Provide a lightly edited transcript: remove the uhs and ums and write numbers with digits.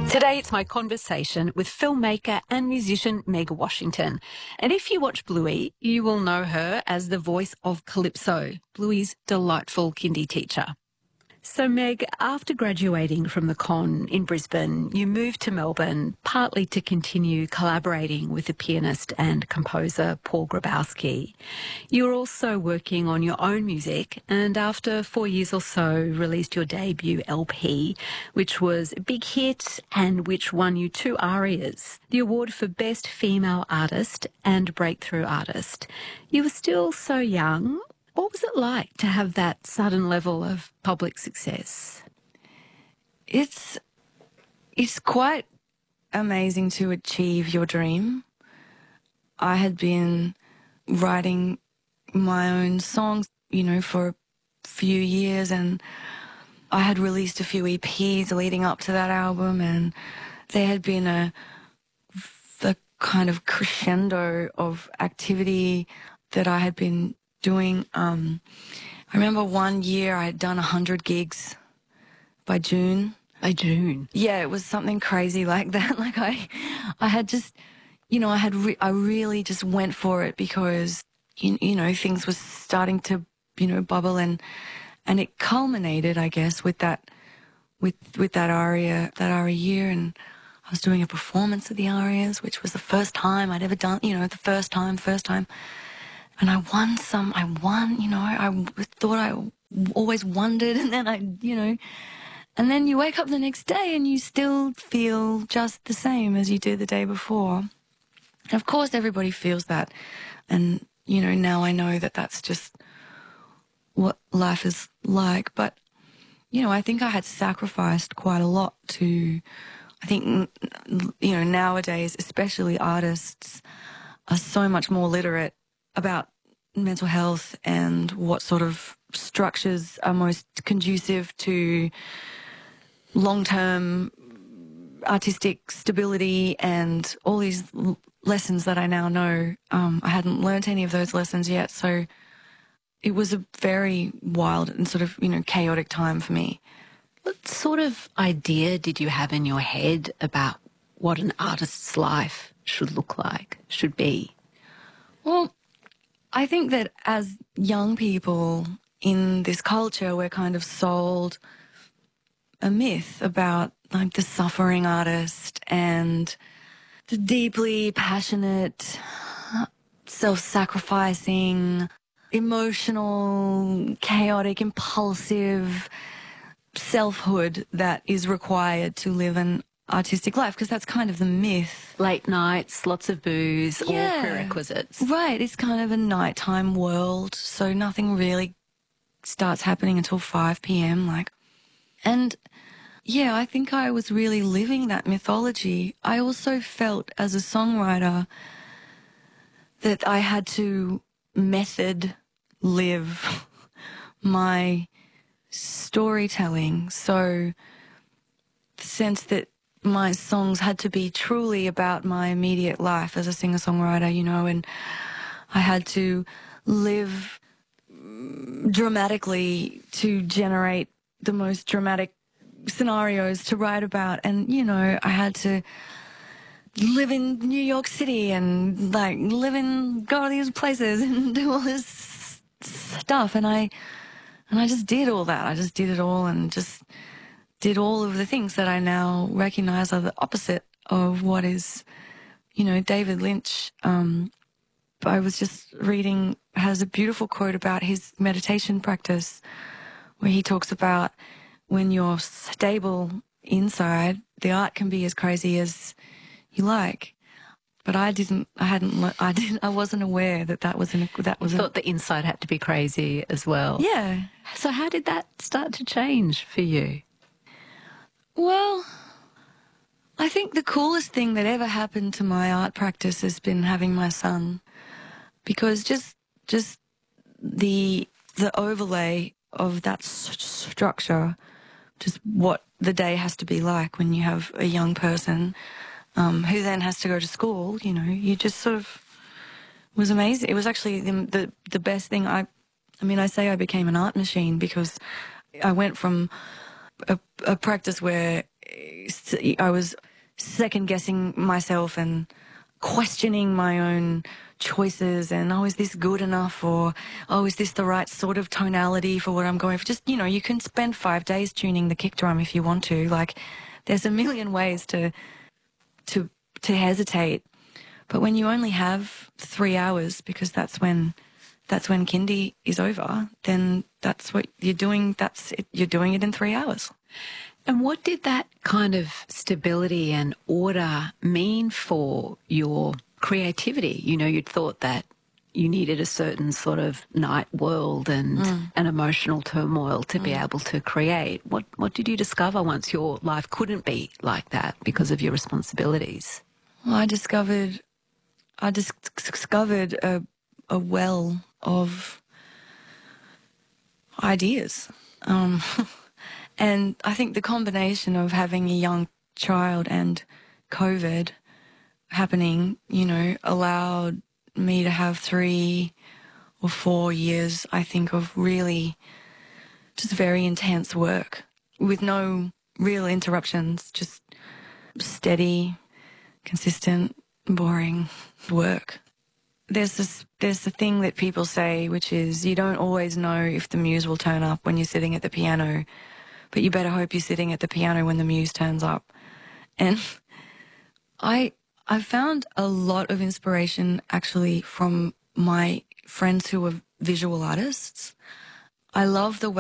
Today it's my conversation with filmmaker and musician Meg Washington. And if you watch Bluey, you will know her as the voice of Calypso, Bluey's delightful kindy teacher. So Meg, after graduating from the Con in Brisbane, you moved to Melbourne partly to continue collaborating with the pianist and composer Paul Grabowski. You were also working on your own music and after 4 years or so released your debut LP, which was a big hit and which won you 2 ARIAs, the award for Best Female Artist and Breakthrough Artist. You were still so young. What was it like to have that sudden level of public success? It's quite amazing to achieve your dream. I had been writing my own songs, for a few years, and I had released a few EPs leading up to that album, and there had been the kind of crescendo of activity that I had been doing. I remember one year I had done 100 gigs by June. By June? Yeah, it was something crazy like that. Like I had just, I really just went for it because, things were starting to, bubble and it culminated, I guess, with that ARIA year. And I was doing a performance of the ARIAs, which was the first time I'd ever done, the first time. And I won, I thought I always wondered, and then and then you wake up the next day and you still feel just the same as you did the day before. And of course everybody feels that. And, now I know that that's just what life is like. But, I think I had sacrificed quite a lot I think, nowadays, especially artists are so much more literate about mental health and what sort of structures are most conducive to long-term artistic stability and all these lessons that I now know. I hadn't learnt any of those lessons yet, so it was a very wild and sort of, chaotic time for me. What sort of idea did you have in your head about what an artist's life should look like, should be? Well, I think that as young people in this culture, we're kind of sold a myth about like the suffering artist and the deeply passionate, self-sacrificing, emotional, chaotic, impulsive selfhood that is required to live an artistic life, because that's kind of the myth. Late nights, lots of booze, all prerequisites. Right, it's kind of a nighttime world, so nothing really starts happening until 5 p.m. And yeah, I think I was really living that mythology. I also felt as a songwriter that I had to method live my storytelling. So the sense that my songs had to be truly about my immediate life as a singer-songwriter, and I had to live dramatically to generate the most dramatic scenarios to write about. And, I had to live in New York City and go to these places and do all this stuff. And I just did all that. I just did it all and just did all of the things that I now recognize are the opposite of what is, David Lynch. I was just reading, has a beautiful quote about his meditation practice where he talks about when you're stable inside, the art can be as crazy as you like. But I wasn't aware that was thought the inside had to be crazy as well. Yeah. So how did that start to change for you? Well, I think the coolest thing that ever happened to my art practice has been having my son, because just the overlay of that structure, just what the day has to be like when you have a young person who then has to go to school, you just sort of was amazing. It was actually the best thing. I say I became an art machine because I went from a practice where I was second guessing myself and questioning my own choices and, oh, is this good enough? Or, oh, is this the right sort of tonality for what I'm going for? Just, you can spend 5 days tuning the kick drum if you want to. Like, there's a million ways to hesitate. But when you only have 3 hours, because that's when kindy is over, then that's what you're doing. That's it. You're doing it in 3 hours. And what did that kind of stability and order mean for your creativity? You'd thought that you needed a certain sort of night world and an emotional turmoil to be able to create. What did you discover once your life couldn't be like that because of your responsibilities? Well, I discovered a well of ideas. And I think the combination of having a young child and COVID happening, allowed me to have 3 or 4 years, I think, of really just very intense work with no real interruptions, just steady, consistent, boring work. There's a thing that people say, which is you don't always know if the muse will turn up when you're sitting at the piano, but you better hope you're sitting at the piano when the muse turns up. And I found a lot of inspiration actually from my friends who are visual artists. I love the way